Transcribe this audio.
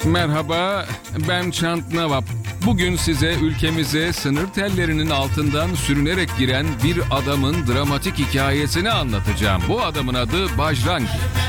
Merhaba, ben Çant Navap. Bugün size ülkemize sınır tellerinin altından sürünerek giren bir adamın dramatik hikayesini anlatacağım. Bu adamın adı Bajrang.